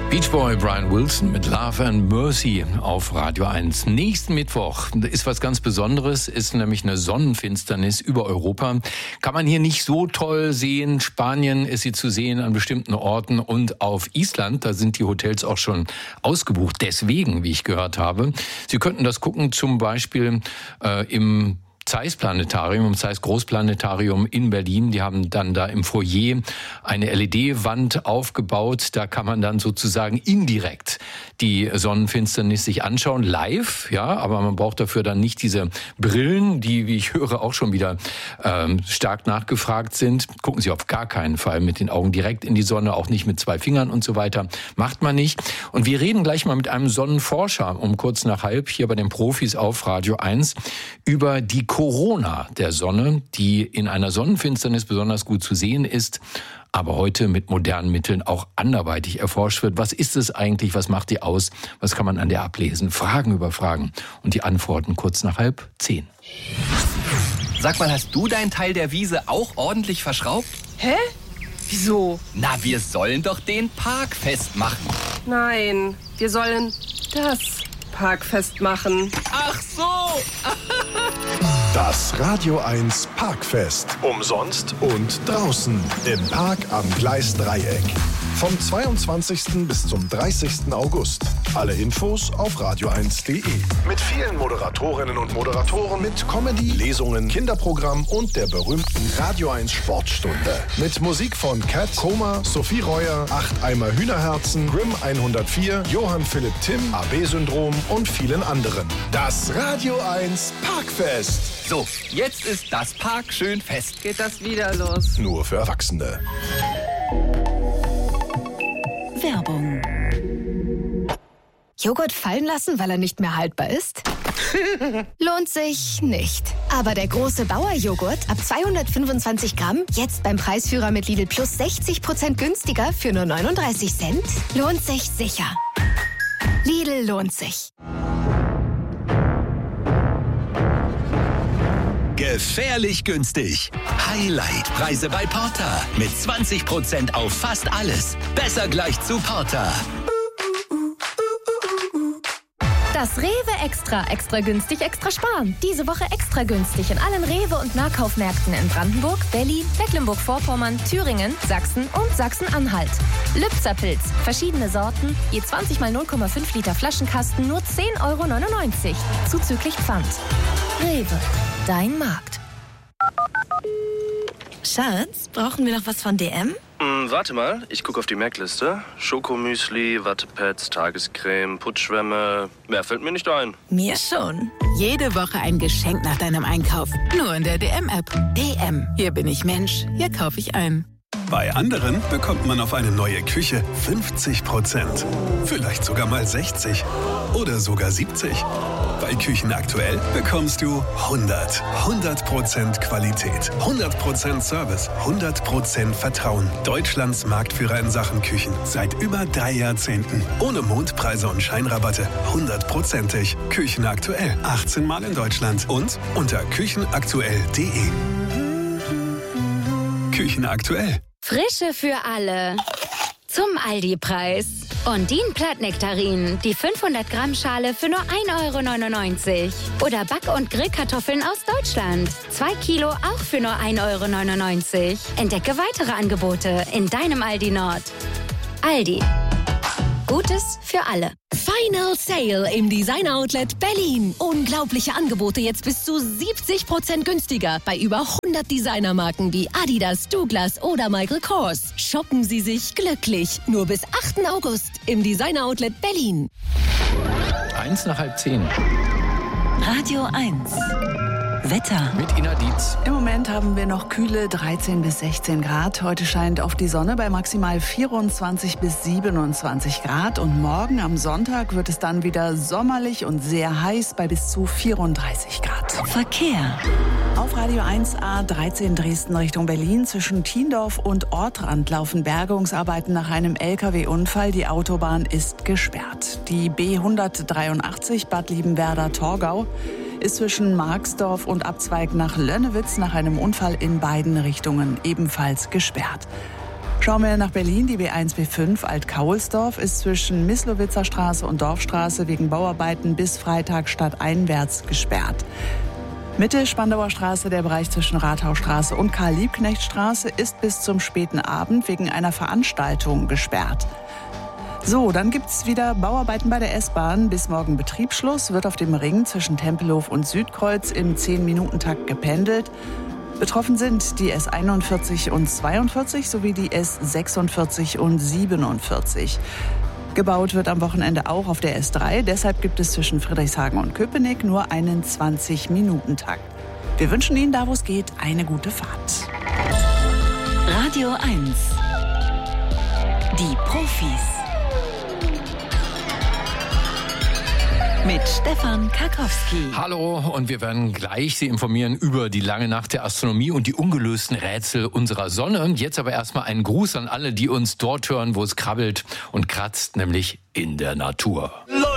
Beach Boy Brian Wilson mit Love and Mercy auf Radio 1. Nächsten Mittwoch ist was ganz Besonderes, ist nämlich eine Sonnenfinsternis über Europa. Kann man hier nicht so toll sehen. Spanien ist sie zu sehen an bestimmten Orten und auf Island, da sind die Hotels auch schon ausgebucht. Deswegen, wie ich gehört habe, Sie könnten das gucken zum Beispiel im Zeiss-Planetarium, im Zeiss-Großplanetarium in Berlin. Die haben dann da im Foyer eine LED-Wand aufgebaut. Da kann man dann sozusagen indirekt die Sonnenfinsternis sich anschauen, live, ja, aber man braucht dafür dann nicht diese Brillen, die, wie ich höre, auch schon wieder stark nachgefragt sind. Gucken Sie auf gar keinen Fall mit den Augen direkt in die Sonne, auch nicht mit 2 Fingern und so weiter. Macht man nicht. Und wir reden gleich mal mit einem Sonnenforscher um kurz nach halb hier bei den Profis auf Radio 1 über die Corona der Sonne, die in einer Sonnenfinsternis besonders gut zu sehen ist, aber heute mit modernen Mitteln auch anderweitig erforscht wird. Was ist es eigentlich? Was macht die aus? Was kann man an der ablesen? Fragen über Fragen. Und die Antworten kurz nach 9:30. Sag mal, hast du deinen Teil der Wiese auch ordentlich verschraubt? Hä? Wieso? Na, wir sollen doch den Park festmachen. Nein, wir sollen das Park festmachen. Ach so! Das Radio 1 Parkfest. Umsonst und draußen im Park am Gleisdreieck. Vom 22. bis zum 30. August. Alle Infos auf radio1.de. Mit vielen Moderatorinnen und Moderatoren, mit Comedy, Lesungen, Kinderprogramm und der berühmten Radio 1 Sportstunde. Mit Musik von Cat, Koma, Sophie Reuer, 8 Eimer Hühnerherzen, Grimm 104, Johann Philipp Timm, AB-Syndrom und vielen anderen. Das Radio 1 Parkfest. So, jetzt ist das Park schön fest. Geht das wieder los? Nur für Erwachsene. Werbung. Joghurt fallen lassen, weil er nicht mehr haltbar ist? Lohnt sich nicht. Aber der große Bauer-Joghurt ab 225 Gramm, jetzt beim Preisführer mit Lidl Plus 60% günstiger für nur 39 Cent, lohnt sich sicher. Lidl lohnt sich. Gefährlich günstig. Highlight-Preise bei Porter. Mit 20% auf fast alles. Besser gleich zu Porter. Das Rewe Extra. Extra günstig, extra sparen. Diese Woche extra günstig in allen Rewe- und Nahkaufmärkten in Brandenburg, Berlin, Mecklenburg-Vorpommern, Thüringen, Sachsen und Sachsen-Anhalt. Lübzer-Pilz. Verschiedene Sorten. Je 20 mal 0,5 Liter Flaschenkasten nur 10,99 €. Zuzüglich Pfand. Rewe. Dein Markt. Schatz, brauchen wir noch was von DM? Warte mal, ich gucke auf die Merkliste. Schokomüsli, Wattepads, Tagescreme, Putzschwämme. Mehr fällt mir nicht ein. Mir schon. Jede Woche ein Geschenk nach deinem Einkauf. Nur in der DM-App. DM. Hier bin ich Mensch. Hier kaufe ich ein. Bei anderen bekommt man auf eine neue Küche 50%. Vielleicht sogar mal 60. Oder sogar 70. Bei Küchen aktuell bekommst du 100% Qualität, 100% Service, 100% Vertrauen. Deutschlands Marktführer in Sachen Küchen. Seit über 3 Jahrzehnten. Ohne Mondpreise und Scheinrabatte. 100%ig. Küchen aktuell. 18 Mal in Deutschland. Und unter küchenaktuell.de. Küchen aktuell. Frische für alle. Zum Aldi-Preis. Ondine-Plattnektarinen, die 500-Gramm-Schale für nur 1,99 €. Oder Back- und Grillkartoffeln aus Deutschland. 2 Kilo auch für nur 1,99 €. Entdecke weitere Angebote in deinem Aldi Nord. Aldi. Gutes für alle. Final Sale im Design Outlet Berlin. Unglaubliche Angebote jetzt bis zu 70% günstiger bei über 100 Designermarken wie Adidas, Douglas oder Michael Kors. Shoppen Sie sich glücklich. Nur bis 8. August im Design Outlet Berlin. 1 nach 9:30. Radio 1. Wetter. Mit Ina Dietz. Im Moment haben wir noch kühle 13 bis 16 Grad. Heute scheint oft die Sonne bei maximal 24 bis 27 Grad. Und morgen am Sonntag wird es dann wieder sommerlich und sehr heiß bei bis zu 34 Grad. Verkehr. Auf Radio 1 A13 Dresden Richtung Berlin zwischen Thiendorf und Ortrand laufen Bergungsarbeiten nach einem LKW-Unfall. Die Autobahn ist gesperrt. Die B183 Bad Liebenwerda-Torgau ist zwischen Marxdorf und Abzweig nach Lönnewitz nach einem Unfall in beiden Richtungen ebenfalls gesperrt. Schauen wir nach Berlin. Die B1 B5 Alt-Kaulsdorf ist zwischen Mislowitzer Straße und Dorfstraße wegen Bauarbeiten bis Freitag stadteinwärts gesperrt. Mitte Spandauer Straße, der Bereich zwischen Rathausstraße und Karl-Liebknecht-Straße, ist bis zum späten Abend wegen einer Veranstaltung gesperrt. So, dann gibt's wieder Bauarbeiten bei der S-Bahn. Bis morgen Betriebsschluss wird auf dem Ring zwischen Tempelhof und Südkreuz im 10-Minuten-Takt gependelt. Betroffen sind die S41 und 42 sowie die S46 und 47. Gebaut wird am Wochenende auch auf der S3. Deshalb gibt es zwischen Friedrichshagen und Köpenick nur einen 20-Minuten-Takt. Wir wünschen Ihnen, da wo es geht, eine gute Fahrt. Radio 1. Die Profis. Mit Stefan Karkowski. Hallo, und wir werden gleich Sie informieren über die lange Nacht der Astronomie und die ungelösten Rätsel unserer Sonne. Jetzt aber erstmal einen Gruß an alle, die uns dort hören, wo es krabbelt und kratzt, nämlich in der Natur.